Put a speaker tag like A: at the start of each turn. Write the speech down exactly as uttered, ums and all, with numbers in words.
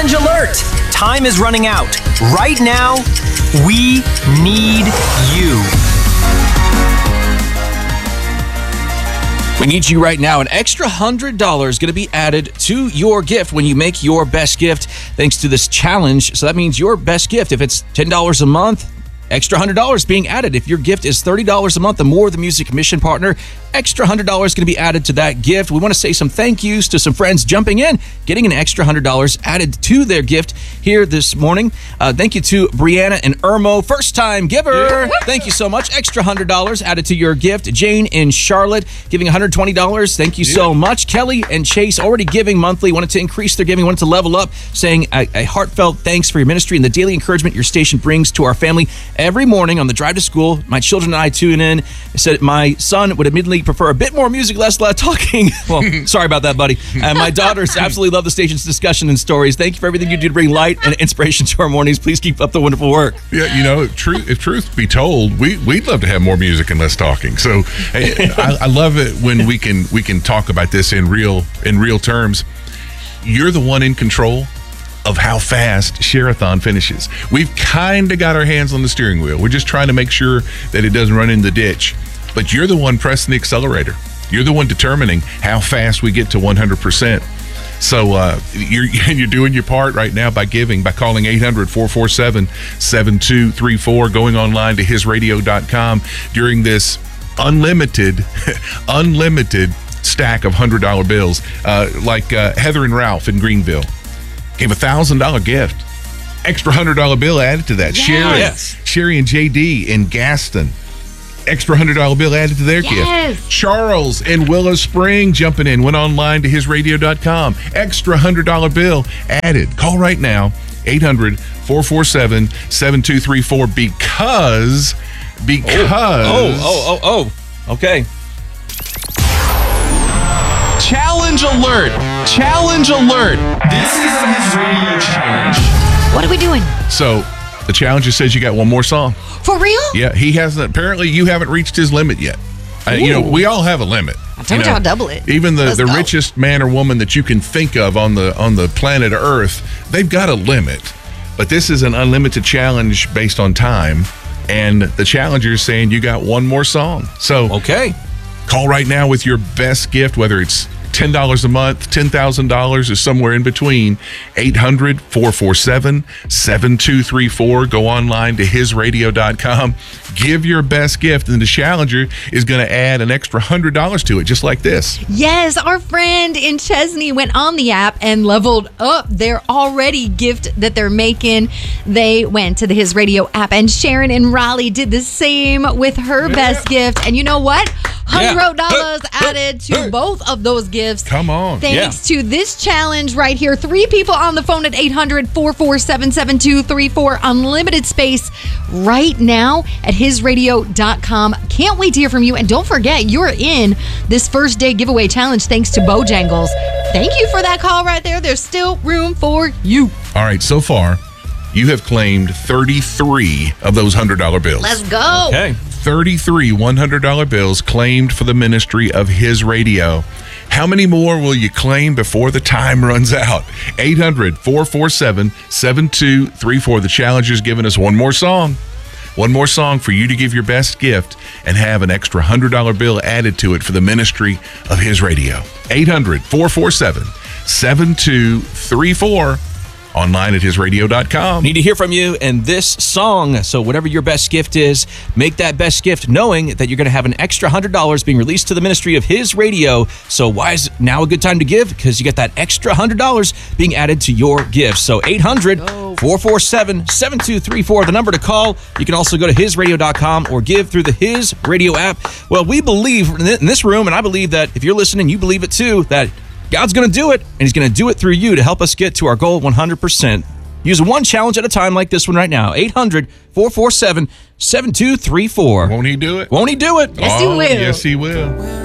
A: Challenge alert! Time is running out. Right now, we need you.
B: We need you right now. An extra one hundred dollars is going to be added to your gift when you make your best gift thanks to this challenge. So that means your best gift, if it's ten dollars a month, extra one hundred dollars being added. If your gift is thirty dollars a month or more, the Music Commission partner, extra one hundred dollars going to be added to that gift. We want to say some thank yous to some friends jumping in, getting an extra one hundred dollars added to their gift here this morning. Uh, thank you to Brianna and Irmo, first-time giver. Yeah. Thank you so much. Extra one hundred dollars added to your gift. Jane in Charlotte giving one hundred twenty dollars. Thank you yeah. so much. Kelly and Chase already giving monthly, wanted to increase their giving, wanted to level up, saying a, a heartfelt thanks for your ministry and the daily encouragement your station brings to our family every morning on the drive to school. My children and I tune in. I said my son would admittedly prefer a bit more music, less loud talking. Well, sorry about that, buddy. And my daughters absolutely love the station's discussion and stories. Thank you for everything you do to bring light and inspiration to our mornings. Please keep up the wonderful work.
C: Yeah, you know, truth, if truth be told, we, we'd love to have more music and less talking. So I, I love it when we can we can talk about this in real in real terms. You're the one in control of how fast Share-a-thon finishes. We've kind of got our hands on the steering wheel. We're just trying to make sure that it doesn't run in the ditch. But you're the one pressing the accelerator. You're the one determining how fast we get to one hundred percent. So uh, you're you're doing your part right now by giving, by calling eight hundred, four four seven, seven two three four, going online to his radio dot com during this unlimited, unlimited stack of one hundred dollar bills. Uh, like uh, Heather and Ralph in Greenville gave a one thousand dollar gift. Extra one hundred dollar bill added to that.
D: Yes.
C: Sherry,
B: Yes.
C: Sherry and J D in Gaston. Extra one hundred dollar bill added to their
D: Yes.
C: gift. Charles in Willow Spring jumping in. Went online to his radio dot com. Extra one hundred dollar bill added. Call right now. eight hundred, four four seven, seven two three four because, because.
B: Oh, oh, oh, oh. Okay.
E: Challenge alert! Challenge alert!
A: This is his radio challenge.
D: What are we doing?
C: So the challenger says you got one more song.
D: For real?
C: Yeah, he hasn't. Apparently, you haven't reached his limit yet. Uh, you know, we all have a limit.
D: I told
C: you
D: you
C: know,
D: I'll double it.
C: Even the,
D: Let's
C: the
D: go.
C: richest man or woman that you can think of on the on the planet Earth, they've got a limit. But this is an unlimited challenge based on time, and the challenger is saying you got one more song. So
B: Okay.
C: call right now with your best gift, whether it's ten dollars a month, ten thousand dollars, or somewhere in between. eight hundred, four four seven, seven two three four. Go online to his radio dot com. Give your best gift, and the challenger is going to add an extra one hundred dollars to it, just like this.
D: Yes, our friend in Chesney went on the app and leveled up their already gift that they're making. They went to the His Radio app, and Sharon in Raleigh did the same with her yeah. best gift. And you know what? one hundred dollars yeah. added to both of those gifts.
C: Come on.
D: Thanks
B: yeah.
D: to this challenge right here. Three people on the phone at eight hundred, four four seven, seven two three four. Unlimited space right now at his radio dot com. Can't wait to hear from you. And don't forget, you're in this first day giveaway challenge thanks to Bojangles. Thank you for that call right there. There's still room for you.
C: All right, so far, you have claimed thirty-three of those one hundred dollar bills.
D: Let's go.
B: Okay.
C: thirty-three one hundred dollar bills claimed for the ministry of His Radio. How many more will you claim before the time runs out? eight hundred, four four seven, seven two three four. The challenger's giving us one more song. One more song for you to give your best gift and have an extra one hundred dollar bill added to it for the ministry of His Radio. eight hundred, four four seven, seven two three four. Online at his radio dot com.
B: Need to hear from you and this song. So whatever your best gift is, make that best gift knowing that you're going to have an extra one hundred dollars being released to the ministry of His Radio. So why is now a good time to give? Because you get that extra one hundred dollars being added to your gift. So eight hundred, four four seven, seven two three four, the number to call. You can also go to his radio dot com or give through the His Radio app. Well, we believe in this room, and I believe that if you're listening, you believe it too, that God's going to do it, and He's going to do it through you to help us get to our goal one hundred percent. Use one challenge at a time like this one right now. eight hundred, four four seven, seven two three four.
C: Won't He do it?
B: Won't He do it?
D: Yes, He
C: Oh,
D: will.
C: Yes, He will.